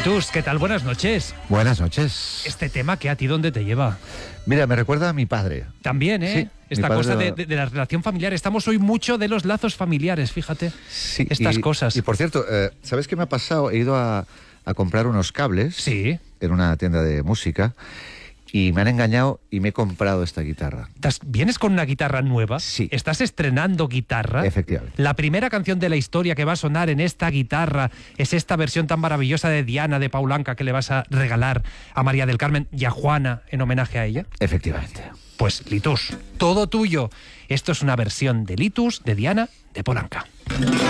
Litus, ¿qué tal? Buenas noches. Buenas noches. Este tema, ¿qué a ti dónde te lleva? Mira, me recuerda a mi padre. También, ¿eh? Sí, Esta mi cosa padre de la relación familiar. Estamos hoy mucho de los lazos familiares, fíjate. Sí, Estas cosas. Y por cierto, ¿sabes qué me ha pasado? He ido a comprar unos cables Sí. en una tienda de música y me han engañado y me he comprado esta guitarra. ¿Vienes con una guitarra nueva? Sí. ¿Estás estrenando guitarra? Efectivamente. La primera canción de la historia que va a sonar en esta guitarra es esta versión tan maravillosa de Diana de Paulanca que le vas a regalar a María del Carmen y a Juana en homenaje a ella. Efectivamente. Pues Litus, todo tuyo. Esto es una versión de Litus, de Diana, de Paulanca.